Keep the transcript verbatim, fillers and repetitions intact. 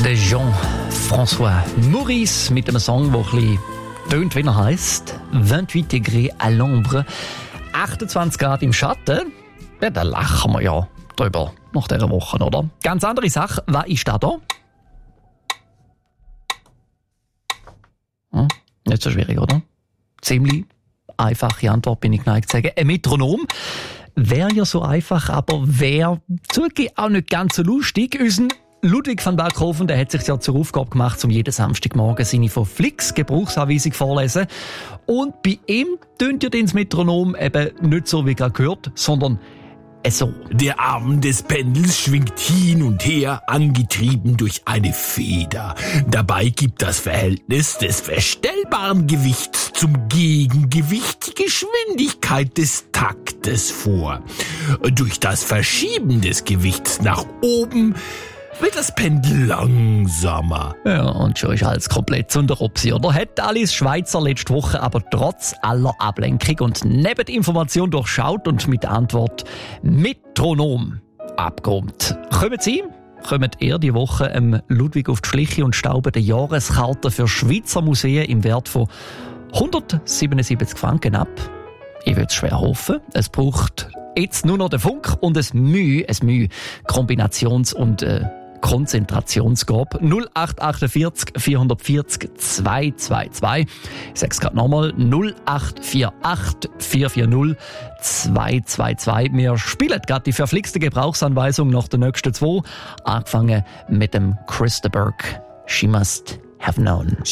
Der Jean-François Maurice mit einem Song, der ein bisschen tönt, wie er heisst. vingt-huit Degrés à l'ombre. achtundzwanzig Grad im Schatten. Ja, da lachen wir ja drüber nach dieser Woche, oder? Ganz andere Sache. Was ist da da? Hm, nicht so schwierig, oder? Ziemlich einfache Antwort, bin ich geneigt zu sagen. Ein Metronom. Wäre ja so einfach, aber wäre zugegeben auch nicht ganz so lustig. Unser Ludwig van Berghofen, der hat sich ja zur Aufgabe gemacht, um jeden Samstagmorgen seine von Flix Gebrauchsanweisung vorlesen. Und bei ihm tönt ja das Metronom eben nicht so, wie gerade gehört, sondern so. Der Arm des Pendels schwingt hin und her, angetrieben durch eine Feder. Dabei gibt das Verhältnis des verstellbaren Gewichts zum Gegengewicht die Geschwindigkeit des Taktes vor. Durch das Verschieben des Gewichts nach oben wird das Pendel langsamer. Ja, und schon ist alles komplett zu der Opsi, oder? Hat Alice Schweizer letzte Woche aber trotz aller Ablenkung und neben der Information durchschaut und mit der Antwort Metronom abgeräumt. Kommen Sie? Kommen ihr die Woche ähm, Ludwig auf die Schliche und stauben die Jahreskarte für Schweizer Museen im Wert von hundertsiebenundsiebzig Franken ab? Ich würde es schwer hoffen. Es braucht jetzt nur noch den Funk und ein Mühe, ein Mühe, Kombinations- und äh, Konzentrationsgabe. null acht achtundvierzig vierhundertvierzig zweihundertzweiundzwanzig. Ich sag's gerade nochmal. null acht vier acht vier vier null zwei zwei zwei. Wir spielen gerade die verflixte Gebrauchsanweisung nach den nächsten zwei. Angefangen mit dem Christa Burke. She must have known.